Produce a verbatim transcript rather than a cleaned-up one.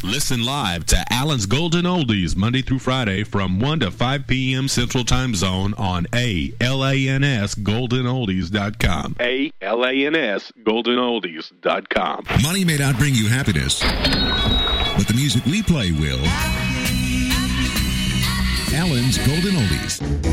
Listen live to Allen's Golden Oldies Monday through Friday from one to five p.m. Central Time Zone on A L A N S golden oldies dot com. A L A N S golden oldies dot com. Money may not bring you happiness, but the music we play will. Allen's Golden Oldies.